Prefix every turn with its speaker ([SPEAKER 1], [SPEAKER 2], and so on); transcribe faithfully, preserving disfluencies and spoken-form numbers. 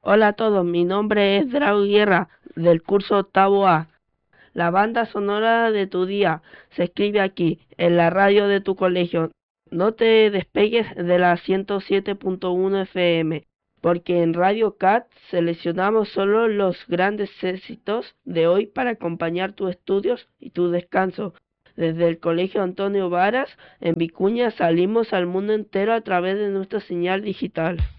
[SPEAKER 1] Hola a todos, mi nombre es Drago Guerra, del curso octavo A. La banda sonora de tu día se escribe aquí, en la radio de tu colegio. No te despegues de la ciento siete punto uno F M, porque en Radio Cat seleccionamos solo los grandes éxitos de hoy para acompañar tus estudios y tu descanso. Desde el Colegio Antonio Varas, en Vicuña, salimos al mundo entero a través de nuestra señal digital.